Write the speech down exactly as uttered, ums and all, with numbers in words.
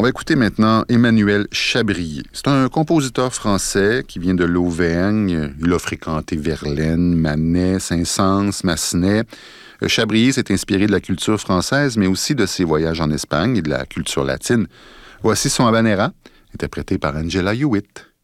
va écouter maintenant Emmanuel Chabrier. C'est un compositeur français qui vient de l'Auvergne. Il a fréquenté Verlaine, Manet, Saint-Saëns, Massenet. Chabrier s'est inspiré de la culture française, mais aussi de ses voyages en Espagne et de la culture latine. Voici son Habanera, interprété par Angela Hewitt.